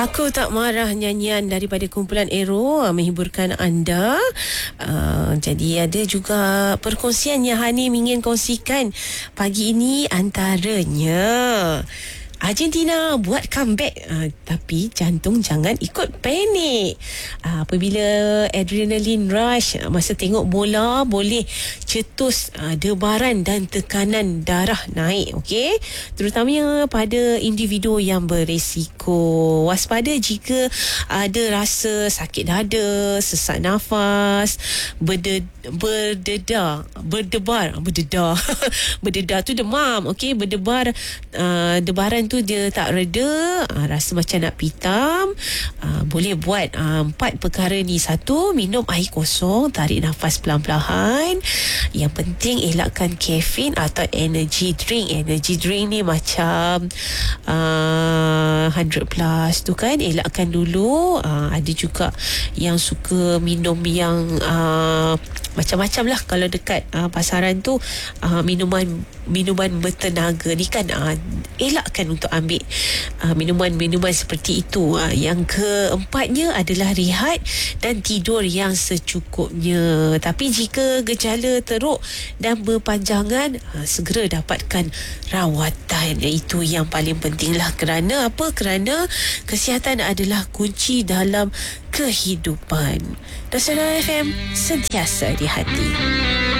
Aku Tak Marah, nyanyian daripada kumpulan Aero menghiburkan anda. Jadi ada juga perkongsian yang Hani ingin kongsikan pagi ini, antaranya Argentina buat comeback, tapi jantung jangan ikut panik. Apabila adrenaline rush masa tengok bola, boleh cetus debaran dan tekanan darah naik, okey? Terutamanya pada individu yang berisiko. Waspada jika ada rasa sakit dada, sesak nafas, berdebar tu demam, okey? Debaran tu dia tak reda, rasa macam nak pitam, boleh buat 4 perkara ni. 1, minum air kosong, tarik nafas perlahan-lahan. Yang penting elakkan kafein atau energy drink. Energy drink ni macam 100 plus tu kan, elakkan dulu. Ada juga yang suka minum yang macam-macam lah. Kalau dekat pasaran tu minuman bertenaga ni kan, elakkan untuk ambil minuman seperti itu. Yang keempatnya adalah rehat dan tidur yang secukupnya. Tapi jika gejala teruk dan berpanjangan, segera dapatkan rawatan. Itu yang paling penting lah. Kerana apa? Kerana kesihatan adalah kunci dalam kehidupan. Nasional FM, sentiasa di hati.